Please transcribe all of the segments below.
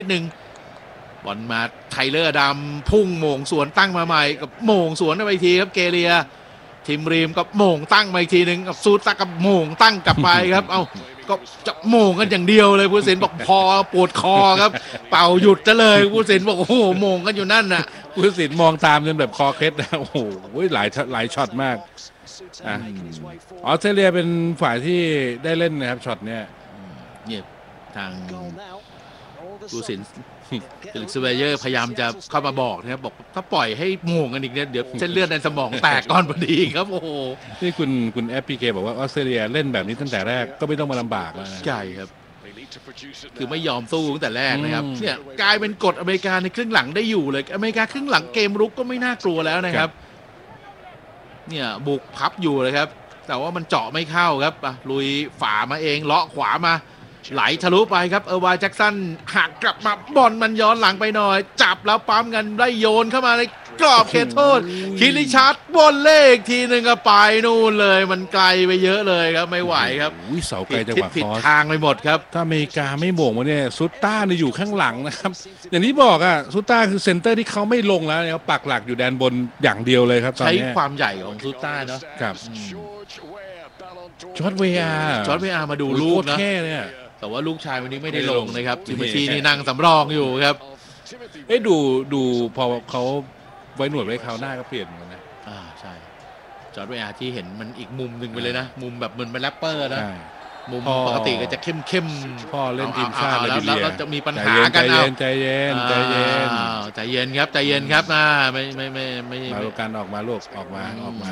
หนึ่งบอลมาไทเลอร์ดำพุ่งโหม่งสวนตั้งมาใหม่กับโหม่งสวนไปทีครับเกเรียทีมรีมกับโหม่งตั้งมาอีกทีหนึ่งกับซูตะกับโหม่งตั้งกลับไปครับเอาก็จะโหม่งกันอย่างเดียวเลยผู้ตัดสินบอกพอปวดคอครับเป่าหยุดจะเลยผู้ตัดสินบอกโอ้โหโหม่งกันอยู่นั่นน่ะผู้ตัดสินมองตามจนแบบคอเคล็ดนะโอ้โหหลายช็อตมากออสเตรเลียเป็นฝ่ายที่ได้เล่นนะครับช็อตเนี้ยเนี่ยทางผู้ตัดสินฟิลิปซ์เวเยอร์พยายามจะเข้ามาบอกนะครับบอกถ้าปล่อยให้โหม่งกันอีกเนี่ยเดี๋ยวเส้นเลือดในสมองแตกก่อนพอดีครับโอ้โหนี่คุณแอปพีเคบอกว่าออสเตรเลียเล่นแบบนี้ตั้งแต่แรกก็ไม่ต้องมาลำบากแล้วนะใช่ครับคือไม่ยอมสู้ตั้งแต่แรกนะครับเนี่ยกลายเป็นกฎอเมริกาในครึ่งหลังได้อยู่เลยอเมริกาครึ่งหลังเกมรุกก็ไม่น่ากลัวแล้วนะครับเนี่ยบุกพับอยู่เลยครับแต่ว่ามันเจาะไม่เข้าครับลุยฝ่ามาเองเลาะขวามาไหลทะลุไปครับวายแจ็คสันหักกลับมาบอลมันย้อนหลังไปหน่อยจับแล้วปั๊มกันได้โยนเข้ามาในกรอบเขตโทษคิริชาร์ดบอลเลขทีหนึ่งก็ไปนู่นเลยมันไกลไปเยอะเลยครับไม่ไหวครับเสาไกลจังหวะผิดทางไปหมดครับถ้าอเมริกาไม่โบกมาเนี่ยซุตต้าเนี่ยอยู่ข้างหลังนะครับอย่างที่บอกอ่ะซุตต้าคือเซนเตอร์ที่เขาไม่ลงแล้วเนี่ยเขาปักหลักอยู่แดนบนอย่างเดียวเลยครับใช้ความใหญ่ของซุตต้าเนาะครับจอร์จเวียมาดูลูกนะแต่ว่าลูกชายวันนี้ไม่ได้ลงนะครับจิมชีนี่นั่งสำรองอยู่ครับดูพอเขาไว้หนวดไว้คราวหน้าก็เปลี่ยนเหมือนกันนะใช่จอร์จเวียที่เห็นมันอีกมุมหนึ่งไปเลยนะมุมแบบเหมือนเป็นแรปเปอร์นะมุมปกติก็จะเข้มพ่อเล่นทีมชาติแล้วจะมีปัญหากันใจเย็นครับใจเย็นครับไม่มาลูกการออกมาลูกออกมา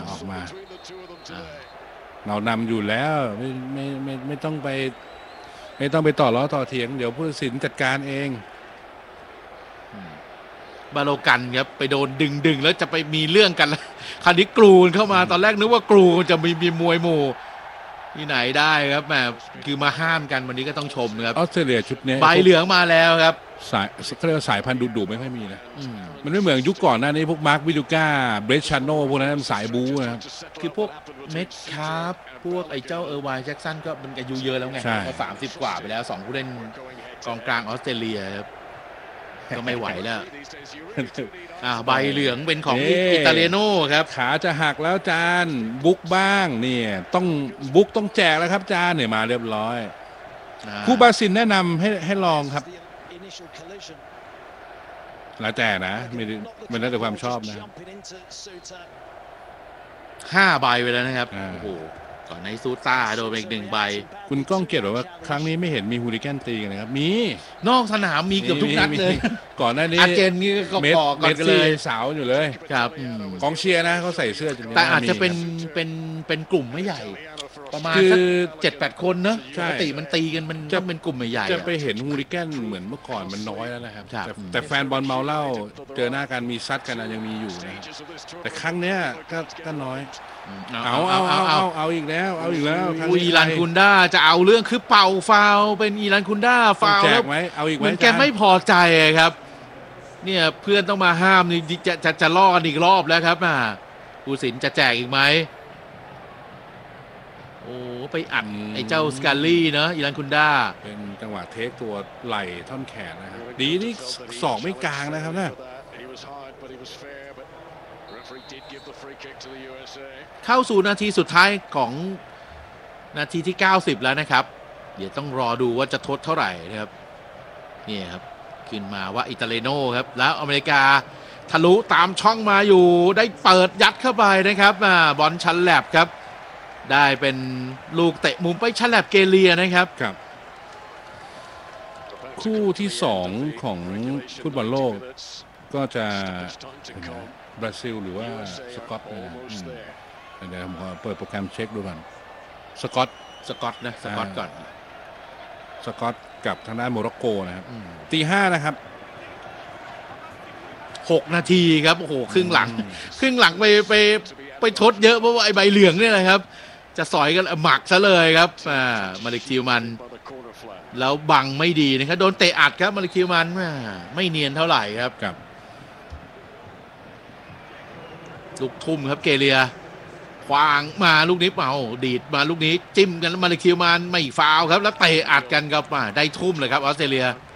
เรานำอยู่แล้วไม่ต้องไปต่อล้อต่อเถียงเดี๋ยวผู้ตัดสินจัดการเองบาโลกันครับไปโดนดึงแล้วจะไปมีเรื่องกันคราวนี้กรูนเข้ามาตอนแรกนึกว่ากรูจะมีมวยหมู่ที่ไหนได้ครับแหมคือมาห้ามกันวันนี้ก็ต้องชมนะครับออสเตรเลียชุดนี้ใบเหลืองมาแล้วครับเขาเรียกว่าสายพันธุ์ดุไม่ค่อยมีนะมันไม่เหมือนยุคก่อนหน้านี้พวกมาร์ควิดูก้าเบรชชาโน่พวกนั้นสายบู๊นะครับคือพวกเม็ดคาร์ฟพวกไอ้เจ้าวายแจ็คสันก็มันอายุเยอะแล้วไงก็30 กว่าไปแล้ว2ผู้เล่นกองกลางออสเตรเลียครับก็ไม่ไหวแล้วใบเหลืองเป็นของอิตาเลโน่ครับขาจะหักแล้วจานบุกบ้างเนี่ยต้องบุกต้องแจกแล้วครับจานเนี่ยมาเรียบร้อยผู้บาซินแนะนำให้ลองครับแล้วแต่นะมันแล้วแต่ความชอบนะ 5 ใบไปแล้วนะครับโอ้โหก่อนในซูต้าโดนไปอีก1 ใบคุณก้องเกียรติบอกว่าครั้งนี้ไม่เห็นมีฮูลิแกนตีกันนะครับมีนอกสนามมีเกือบทุกนัดเลยก่อนหน้านี้อาเจนนี่ก็ก่อกันเลยสาวอยู่เลยครับกองเชียร์นะเขาใส่เสื้อแต่อาจจะเป็นกลุ่มไม่ใหญ่ประมาณสัก7-8 คนเนอะปกติมันตีกันมันจะเป็นกลุ่มใหญ่จะไปเห็นฮูลิแกนเหมือนเมื่อก่อนมันน้อยแล้วนะครับแต่แฟนบอลเมาเหล้าเจอหน้ากันมีซัดกันยังมีอยู่นะแต่ครั้งเนี้ยก็น้อยเอาอีกแล้วอีรันคุนด้าจะเอาเรื่องคือเป่าฟาวเป็นอีรันคุนด้าฟาวแล้วเอาอีกไหมเหมือนแกไม่พอใจครับเนี่ยเพื่อนต้องมาห้ามนี่จะล่อกันอีกรอบแล้วครับผู้ตัดสินจะแจกอีกไหมโอ้ไปอัดไอ้เจ้าสกาลี่เนอะอีรันคุนด้าเป็นจังหวะเทคตัวไหล่ท่อนแขนนะครับดีนี่ศอกไม่กลางนะครับนะเข้าสู่นาทีสุดท้ายของนาทีที่90แล้วนะครับเดี๋ยวต้องรอดูว่าจะทดเท่าไหร่นะครับนี่ครับขึ้นมาว่าอิตาเลโน่ครับแล้วอเมริกาทะลุตามช่องมาอยู่ได้เปิดยัดเข้าไปนะครับบอลชันแลบครับได้เป็นลูกเตะมุมไปชันแลบเกเรียนะครับคู่ที่2ของฟุตบอลโลกก็จะบราซิลหรือว่าสกอตเดี๋ยวผมขอเปิดโปรแกรมเช็คดูก่อนสกอตนะสกอตก่อนสกอตกับทางด้านโมร็อกโกนะครับตี 5นะครับ 6 นาทีครับโอ้โหครึ่งหลังไปทดเยอะเพราะว่าไอ้ใบเหลืองเนี่ยนะครับจะสอยกันหมักซะเลยครับมาริคิวมันแล้วบังไม่ดีนะครับโดนเตะอัดครับมาริคิวมันไม่เนียนเท่าไหร่ครับลูกทุ่มครับเกเรียควางมาลูกนี้ดีดมาลูกนี้จิ้มกันแล้วมาริคิวมันไม่ฟาวครับแล้วเตะอัดกันครับได้ทุ่มเลยครับออสเตรเลีย